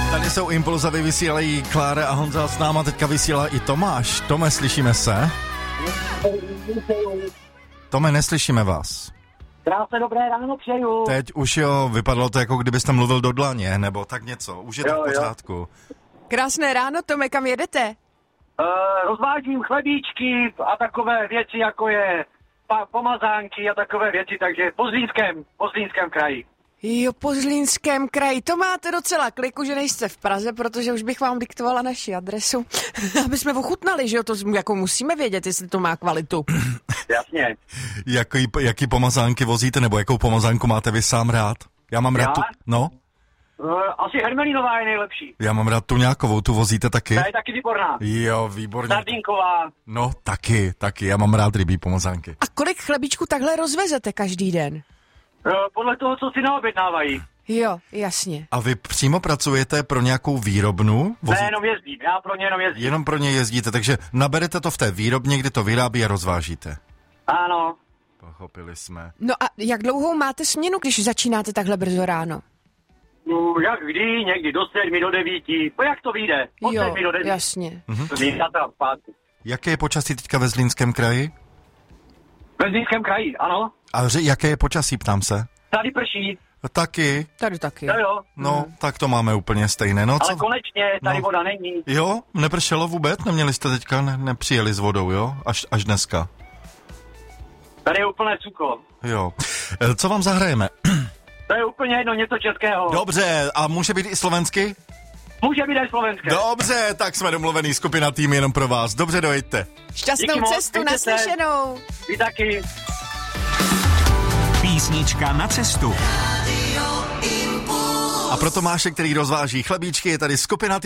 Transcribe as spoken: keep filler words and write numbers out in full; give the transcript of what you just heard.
Tady jsou impulzavy, vysílají Klára a Honza, s náma teďka vysílá i Tomáš. Tome, slyšíme se? Tome, neslyšíme vás. Krásné dobré ráno přeju. Teď už jo, vypadalo to, jako kdybyste mluvil do dlaně, nebo tak něco. Už je to Jo, v pořádku. Krásné ráno, Tome, kam jedete? Uh, rozvážím chlebíčky a takové věci, jako je pa- pomazánky a takové věci, takže v Pozlínském, Pozlínském kraji. Jo, po Zlínském kraji. To máte docela kliku, že nejste v Praze, protože už bych vám diktovala naši adresu, aby jsme ochutnali, že jo, to jako musíme vědět, jestli to má kvalitu. Jasně. Jaký, jaký pomazánky vozíte, nebo jakou pomazánku máte vy sám rád? Já mám Já? rád tu... No? Uh, asi hermelinová je nejlepší. Já mám rád tu nějakovou, tu vozíte taky? Ta je taky výborná. Jo, výborně. Sardinková. No, taky, taky, já mám rád rybí pomazánky. A kolik chlebíčků takhle rozvezete každý den? Uh, podle toho, co si naobjednávají. Jo, jasně. A vy přímo pracujete pro nějakou výrobnu? Ne, jenom jezdím, já pro ně jenom jezdím. Jenom pro ně jezdíte, takže naberete to v té výrobně, kdy to vyrábí a rozvážíte. Ano. Pochopili jsme. No a jak dlouhou máte směnu, když začínáte takhle brzo ráno? No, jak kdy, někdy do sedmi, do devíti, no jak to vyjde? Od Jo, sedmi do devíti. jasně. Mhm. Jaké je počasí teďka ve Zlínském kraji? Ve Zlínském kraji, ano. A že, jaké je počasí, ptám se? Tady prší. Taky. Tady taky. Jo, jo. No, tak to máme úplně stejné. No, Ale co? konečně tady No. voda není. Jo, nepršelo vůbec? Neměli jste teďka, ne, nepřijeli s vodou, jo? Až, až dneska. Tady je úplné sucho. Jo. E, Co vám zahrajeme? To je úplně jedno, něco českého. Dobře, a může být i slovensky? Může být i slovenské. Dobře, tak jsme domluvený, skupina tým jenom pro vás. Dobře, dojďte. Šťastnou Díky moc, cestu, mějte se. naslyšenou. Vy taky. Písnička na cestu. A pro Tomáše, který rozváží chlebíčky, je tady skupina